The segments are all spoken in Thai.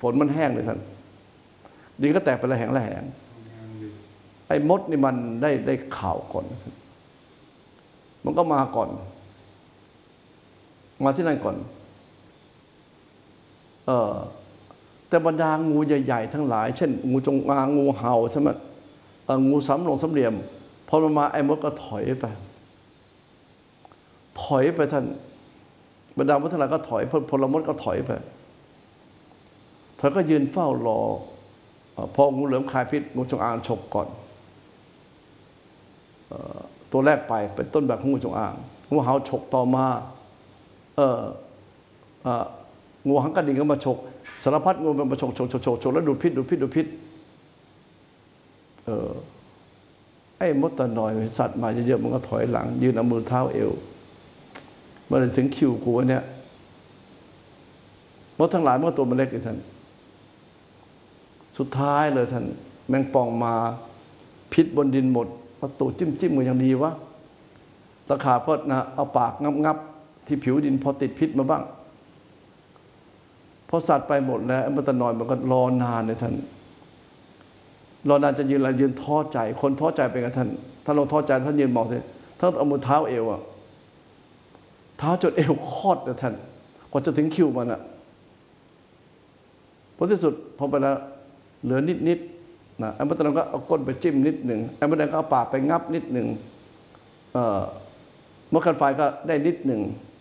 ฝนมันแห้งเลยท่านดินก็แตกเป็นระแหงไอ้มดนี่มันได้ข่าวก่อนมันก็มาก่อนมาที่นั่นก่อนแต่บรรดางูใหญ่ๆทั้งหลายเช่นงูจงอางงูเห่าใช่ไหมงูสำเหลี่ยมพอมันมาไอ้มดก็ถอยไปท่านบรรดามดทั้งหลายก็ถอยพลมดก็ถอยไปเธอก็ยืนเฝ้ารอพองูเหลือมคายพิษงูจงอางฉกก่อนตัวแรกไปเป็นต้นแบบของงูจงอางงูเห่าฉกต่อมางูหางกระดิ่งก็มาฉกสารพัดงูมันมาฉกแล้วดูดพิษไอ้มดตะนอยสัตว์มาเยอะๆมันก็ถอยหลังยืนเอามือเท้าเอวเมื่อถึงคิวกูเนี่ยมดทั้งหลายมันก็ตัวมันเล็กเลยท่านสุดท้ายเลยท่านแมงป่องมาพิษบนดินหมดประตูจิ้มกันอย่างดีวะตะขาบก็นะเอาปากงับที่ผิวดินพอติดพิษมาบ้างพอสัตว์ไปหมดแล้วมดตะนอยมันก็รอนานเลยท่านรอนานจะยืนท้อใจคนท้อใจไปกับท่านถ้าเราท้อใจท่านยืนมองสิท่านเอามือเท้าเอวเท้าจนเอวคอดนะท่านกว่าจะถึงคิวมันผลที่สุดพอไปแล้วเหลือนิดนะไอ้มดตะนอยก็เอาก้นไปจิ้มนิดหนึ่งไอ้มดแดงก็เอาปากไปงับนิดหนึ่งมดคันไฟก็ได้นิดหนึ่ง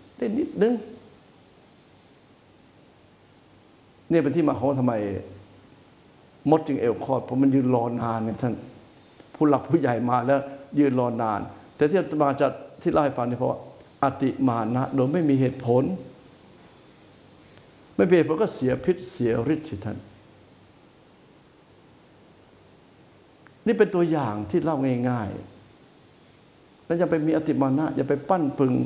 นี่เป็นที่มาของทำไมมดจึงเอวคอดเพราะมันยืนรอนานเนี่ยท่านผู้หลักผู้ใหญ่มาแล้วยืนรอนานแต่ที่มาจะที่เล่าให้ฟังนี่เพราะอติมานะโดยไม่มีเหตุผลไม่มีเหตุผลก็เสียพิษเสียฤทธิ์สิท่านนี่เป็นตัวอย่างที่เล่าง่ายๆแล้วอย่าไปมีอติมานะอย่าไปปั้นพึง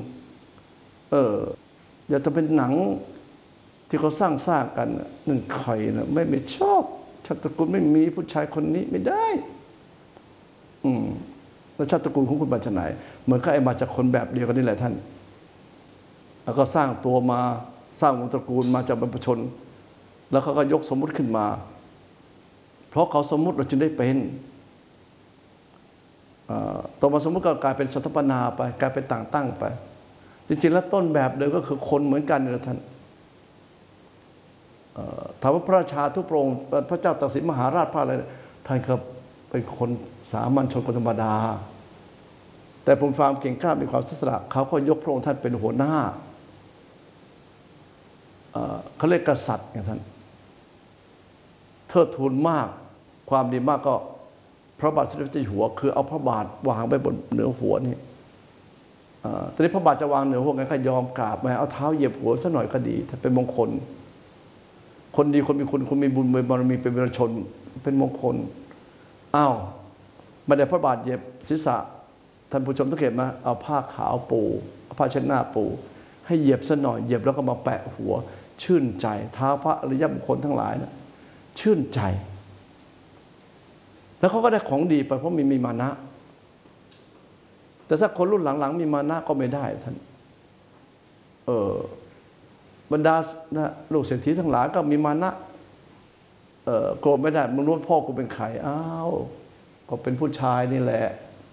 อย่าจะเป็นหนังที่เขาสร้างกันนั่นใครนะไม่ชอบชาติตระกูลไม่มีผู้ชายคนนี้ไม่ได้แล้วชาติตระกูลของคุณมาจากไหนเหมือนกับไอ้มาจากคนแบบเดียวกันนี่แหละท่านแล้วก็สร้างตัวมาสร้างวงตระกูลมาจากบรรพชนแล้วเขาก็ยกสมมุติขึ้นมาเพราะเขาสมมุติเราจึงได้เป็นต่อมาสมมุติก็กลายเป็นสถาปนาไปกลายเป็นต่างตั้งไปจริงๆแล้วต้นแบบเดิมก็คือคนเหมือนกันนี่แหละท่านถามว่าพระราชาทุกพระองค์พระเจ้าตากสินมหาราชพระอะไรท่านก็เป็นคนสามัญชนคนธรรมดาแต่ผมความเก่งกล้ามีความศักดิ์สิทธิ์เขาก็ยกพระองค์ท่านเป็นหัวหน้าเขาเรียกกษัตริย์ไงท่านเทิดทูนมากความดีมากก็พระบาทสมเด็จพระเจ้าอยู่หัวคือเอาพระบาทวางไปบนเหนือหัวนี่ตอนนี้พระบาทจะวางเหนือหัวไงก็ยอมกราบมาเอาเท้าเหยียบหัวซะหน่อยก็ดีถ้าเป็นมงคลคนดีคนมีคุณคนมีบุญมีบารมีเป็นวีรชนเป็นมงคลไม่ได้พระบาทเหยียบศีรษะท่านผู้ชมสังเกตไหมเอาผ้าขาวปูผ้าเช็ดหน้าปูให้เหยียบซะหน่อยเหยียบแล้วก็มาแปะหัวชื่นใจท้าพระอริยบุคคลทั้งหลายนะชื่นใจแล้วเขาก็ได้ของดีไปเพราะมีมานะแต่ถ้าคนรุ่นหลังๆมีมานะก็ไม่ได้ท่านบรรดาลูกเศรษฐีทั้งหลายก็มีมานะโกรธไม่ได้มึงรู้พ่อกูเป็นใครก็เป็นผู้ชายนี่แหละ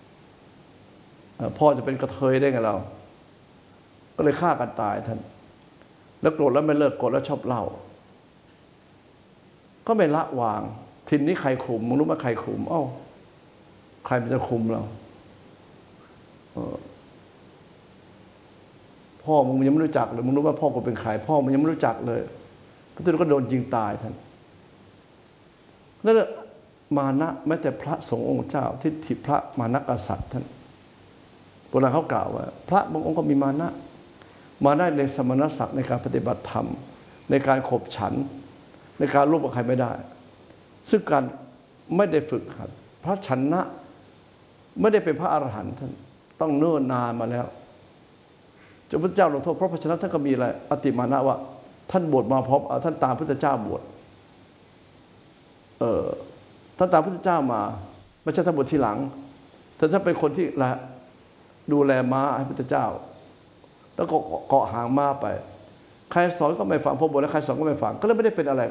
พ่อจะเป็นกระเทยได้ไงเราก็เลยฆ่ากันตายท่านแล้วโกรธแล้วไม่เลิกโกรธแล้วชอบเล่าก็ไม่ละวางทินนี้ใครคุมมึงรู้ไหมใครคุมใครมันจะคุมเราพ่อมึงยังไม่รู้จักเลยมึงรู้ว่าพ่อกูเป็นใครพ่อมึงยังไม่รู้จักเลยพระเจ้าก็โดนยิงตายท่านนั่นแหละมานะแม้แต่พระสงฆ์องค์เจ้าทิฏฐิพระมานะกษัตริย์ท่านโบราณเขากล่าวว่าพระบางองค์ก็มีมานะในสมณศักดิ์ในการปฏิบัติธรรมในการขบฉันในการร่วมกับใครไม่ได้ซึ่งการไม่ได้ฝึกหัดพระชนะไม่ได้เป็นพระอรหันต์ท่านต้องเนิ่นนานมาแล้วจนพระเจ้าลงโทษเพราะพระชนะท่านก็มีอะไรอติมานะว่าท่านบวชมาพร้อมท่านตามพระเจ้าบวชท่านตามพระเจ้ามาไม่ใช่ท่านบวชทีหลังแต่ท่านเป็นคนที่ดูแลม้าให้พระเจ้าแล้วก็เกาะหางม้าไปใครสอนก็ไม่ฟังพอบวชแล้วใครสอนก็ไม่ฟังก็เลยไม่ได้เป็นอะไร